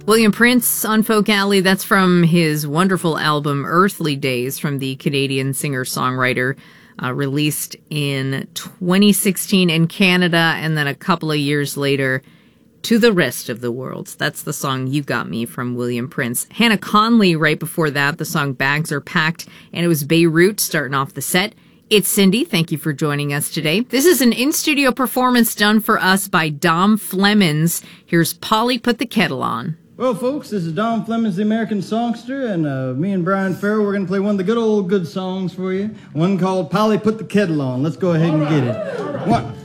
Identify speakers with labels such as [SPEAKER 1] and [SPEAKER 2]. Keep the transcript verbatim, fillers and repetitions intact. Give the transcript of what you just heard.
[SPEAKER 1] William Prince on Folk Alley, that's from his wonderful album Earthly Days from the Canadian singer-songwriter, uh, released in twenty sixteen in Canada, and then a couple of years later to the rest of the world. That's the song You Got Me from William Prince. Hannah Conley right before that, the song Bags Are Packed, and it was Beirut starting off the set. It's Cindy. Thank you for joining us today. This is an in-studio performance done for us by Dom Flemons. Here's Polly Put the Kettle On.
[SPEAKER 2] Well, folks, this is Dom Flemons, the American songster, and uh, me and Brian Farrell, we're going to play one of the good old good songs for you, one called Polly Put the Kettle On. Let's go ahead and get it. One.